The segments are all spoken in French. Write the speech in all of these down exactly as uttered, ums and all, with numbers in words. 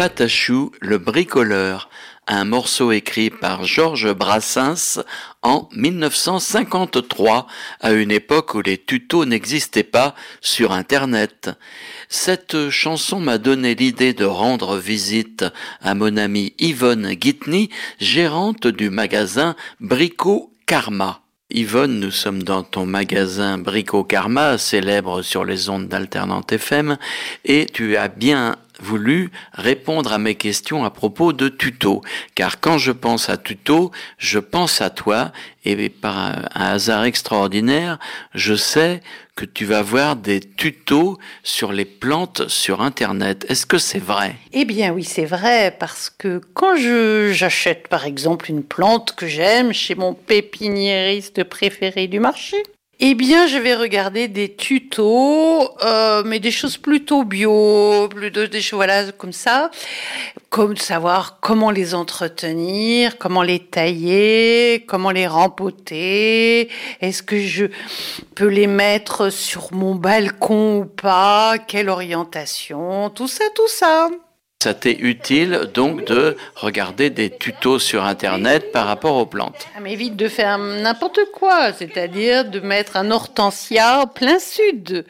Patachou le bricoleur, un morceau écrit par Georges Brassens en dix-neuf cent cinquante-trois, à une époque où les tutos n'existaient pas sur Internet. Cette chanson m'a donné l'idée de rendre visite à mon amie Yvonne Guitny, gérante du magasin Brico Karma. Yvonne, nous sommes dans ton magasin Brico Karma, célèbre sur les ondes d'Alternante F M, et tu as bien voulu répondre à mes questions à propos de tutos, car quand je pense à tutos, je pense à toi, et par un hasard extraordinaire, je sais que tu vas voir des tutos sur les plantes sur Internet. Est-ce que c'est vrai? Eh bien oui, c'est vrai, parce que quand je, j'achète par exemple une plante que j'aime chez mon pépiniériste préféré du marché, eh bien, je vais regarder des tutos, euh, mais des choses plutôt bio, plutôt des choses, voilà, comme ça, comme savoir comment les entretenir, comment les tailler, comment les rempoter, est-ce que je peux les mettre sur mon balcon ou pas, quelle orientation, tout ça, tout ça. Ça t'est utile donc de regarder des tutos sur Internet par rapport aux plantes. Ça m'évite de faire n'importe quoi, c'est-à-dire de mettre un hortensia plein sud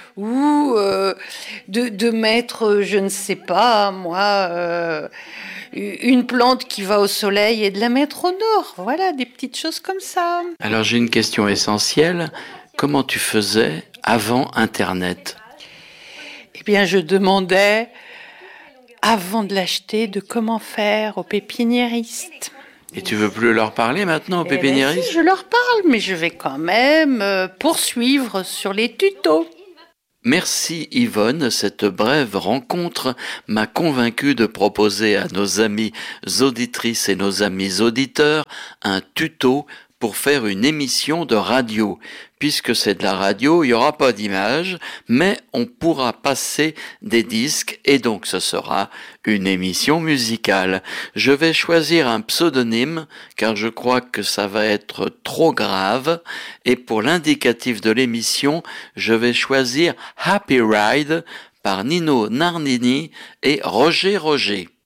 ou euh, de, de mettre, je ne sais pas, moi, euh, une plante qui va au soleil et de la mettre au nord. Voilà, des petites choses comme ça. Alors j'ai une question essentielle. Comment tu faisais avant Internet? Eh bien, je demandais, avant de l'acheter, de comment faire aux pépiniéristes. Et tu veux plus leur parler maintenant aux pépiniéristes? Eh ben si, je leur parle, mais je vais quand même euh, poursuivre sur les tutos. Merci Yvonne, cette brève rencontre m'a convaincu de proposer à nos amis auditrices et nos amis auditeurs un tuto pour faire une émission de radio. Puisque c'est de la radio, il n'y aura pas d'image, mais on pourra passer des disques et donc ce sera une émission musicale. Je vais choisir un pseudonyme car je crois que ça va être trop grave et pour l'indicatif de l'émission, je vais choisir Happy Ride par Nino Nardini et Roger Roger.